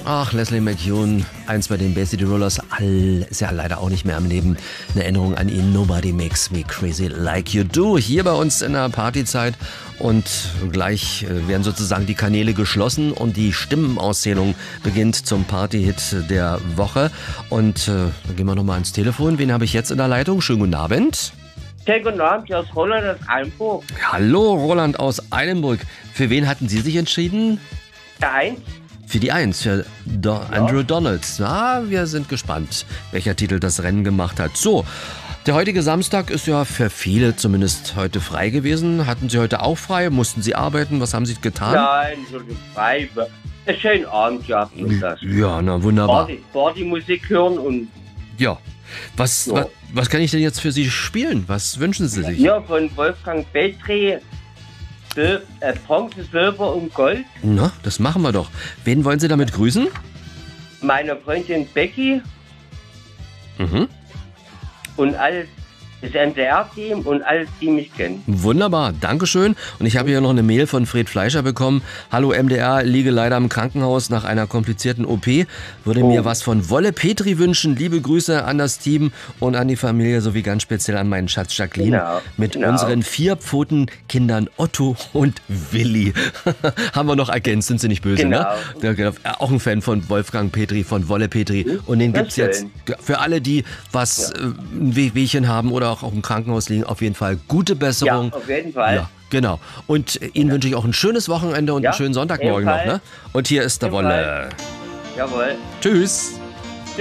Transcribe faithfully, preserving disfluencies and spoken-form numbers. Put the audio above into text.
Ach, Leslie McCune, eins bei den Bay City Rollers, all, ist ja leider auch nicht mehr am Leben. Eine Erinnerung an ihn, Nobody Makes Me Crazy Like You Do, hier bei uns in der Partyzeit. Und gleich werden sozusagen die Kanäle geschlossen und die Stimmenauszählung beginnt zum Partyhit der Woche. Und äh, dann gehen wir nochmal ans Telefon. Wen habe ich jetzt in der Leitung? Schönen guten Abend. Sehr guten Abend, hier ist Roland aus Eilenburg. Hallo, Roland aus Eilenburg. Für wen hatten Sie sich entschieden? Der Eins. Für die Eins, für Do- Ja. Andrew Donalds. Na, wir sind gespannt, welcher Titel das Rennen gemacht hat. So, der heutige Samstag ist ja für viele zumindest heute frei gewesen. Hatten Sie heute auch frei? Mussten Sie arbeiten? Was haben Sie getan? Nein, so frei. Einen schönen Abend gehabt und das. Ja, na wunderbar. Party, Partymusik hören und Ja. Was, Ja. was, was kann ich denn jetzt für Sie spielen? Was wünschen Sie sich? hier von Wolfgang Petri, Sil äh, Bronze, Silber und Gold. Na, das machen wir doch. Wen wollen Sie damit grüßen? Meine Freundin Becky Mhm. und alles, das M D R-Team und alles, die mich kennen. Wunderbar, Dankeschön. Und ich habe hier noch eine Mail von Fred Fleischer bekommen. Hallo M D R, liege leider im Krankenhaus nach einer komplizierten O P. Würde Oh. mir was von Wolle Petri wünschen. Liebe Grüße an das Team und an die Familie sowie ganz speziell an meinen Schatz Jacqueline. Genau, Mit genau. unseren vier Pfotenkindern Otto und Willi. Haben wir noch ergänzt, sind Sie nicht böse, Genau. ne? Ja, genau. Auch ein Fan von Wolfgang Petri, von Wolle Petri. Und den Das gibt's jetzt schön. für alle, die was, äh, ein Wehwehchen haben oder auch im Krankenhaus liegen, auf jeden Fall gute Ja, Besserung. auf jeden Fall. Ja, genau. Und Ihnen wünsche ich auch ein schönes Wochenende und Ja, einen schönen Sonntagmorgen noch. ebenfalls. Ne? Und hier ist der Wolle. Jawohl. Tschüss.